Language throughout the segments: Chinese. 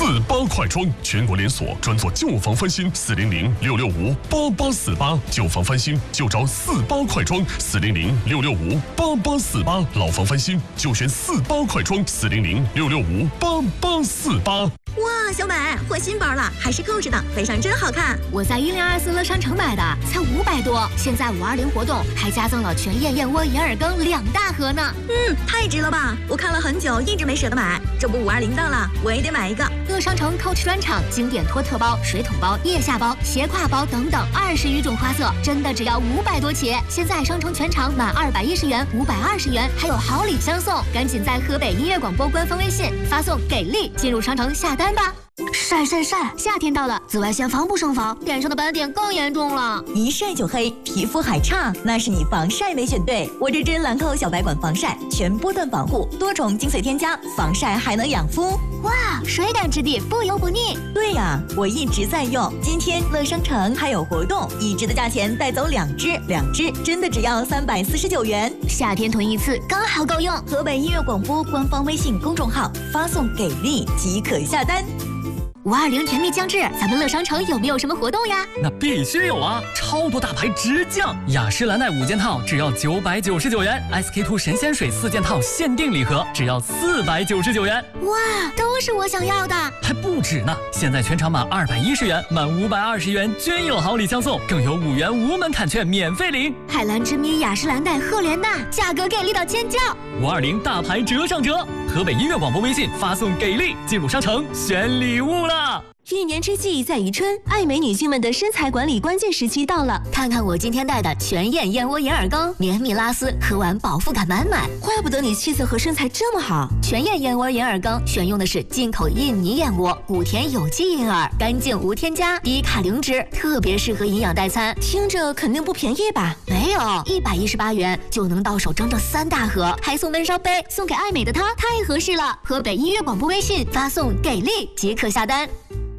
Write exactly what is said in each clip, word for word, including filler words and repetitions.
八快装，全国连锁，专做旧房翻新。四零零六六五八八四八，旧房翻新就找四八快装。四零零六六五八八四八，老房翻新就选四八快装。四零零六六五八八四八。 哇，小美换新包了，还是 Coach 的，背上真好看。 我在一零二四乐商城买的，才五百多。现在五二零活动还加赠了全燕燕窝、银耳羹两大盒呢。 嗯，太值了吧！我看了很久，一直没舍得买。这不五二零到了，我也得买一个。 乐商城 Coach 专场经典托特包、水桶包、腋下包、斜挎包等等二十余种花色，真的只要五百多起。现在商城全场满二百一十元、五百二十元，还有好礼相送。赶紧在河北音乐广播官方微信发送“给力”进入商城下单吧。晒晒晒！夏天到了，紫外线防不胜防，脸上的斑点更严重了。 一晒就黑，皮肤还差，那是你防晒没选对。我这支兰蔻小白管防晒，全波段保护，多重精粹添加，防晒还能养肤。 哇，水感质地，不油不腻。 对呀，我一直在用。今天乐商城还有活动，一支的价钱带走两支，两支真的只要三百四十九元。 夏天囤一次刚好够用。 河北音乐广播官方微信公众号发送“给力”即可下单。 五二零甜蜜将至，咱们乐商城有没有什么活动呀？ 那必须有啊！超多大牌直降，雅诗兰黛五件套只要九百九十九元 ，S K two 神仙水四件套限定礼盒只要四百九十九元。 哇，都是我想要的！ 还不止呢！现在全场满二百一十元，满五百二十元均有好礼相送，更有五元无门槛券免费领。 海蓝之谜、雅诗兰黛、赫莲娜，价格给力到尖叫！ 五二零大牌折上折，河北音乐广播微信发送“给力”进入商城选礼物了。 一年之计在于春，爱美女性们的身材管理关键时期到了。 看看我今天带的全燕燕窝银耳羹，绵密拉丝，喝完饱腹感满满。 怪不得你气色和身材这么好。 全燕燕窝银耳羹选用的是进口印尼燕窝，谷田有机银耳，干净无添加，低卡零脂，特别适合营养代餐。 听着肯定不便宜吧？ 没有，一百一十八元就能到手整整三大盒，还送温烧杯，送给爱美的她，太合适了。河北音乐广播微信发送“给力”即可下单。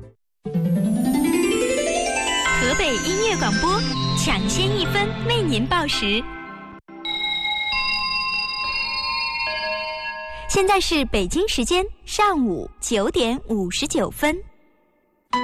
河北音乐广播，抢先一分为您报时。现在是北京时间上午九点五十九分。